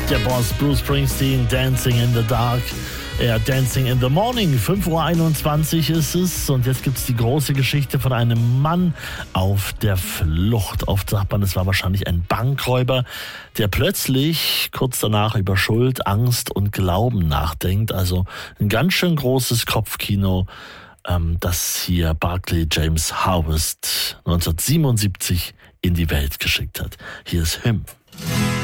Der Boss Bruce Springsteen, Dancing in the Dark. Dancing in the Morning, 5:21 Uhr ist es. Und jetzt gibt es die große Geschichte von einem Mann auf der Flucht. Oft sagt man, es war wahrscheinlich ein Bankräuber, der plötzlich kurz danach über Schuld, Angst und Glauben nachdenkt. Also ein ganz schön großes Kopfkino, das hier Barclay James Harvest 1977 in die Welt geschickt hat. Hier ist Him.